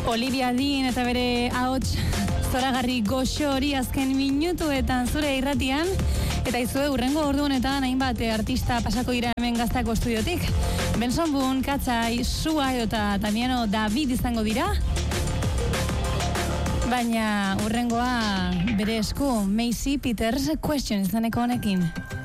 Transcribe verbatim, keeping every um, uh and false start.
Olivia Dean eta bere ahots zoragarri goxo hori azken minutuetan zure irratian. Eta izue urrengo ordu honetan hainbat artista pasako dira hemen Gaztako estudiotik. Benson Boone, Katzai, Sua eta Damiano David izango dira. Baina urrengoa bere esku Macy Peters Question izaneko honekin.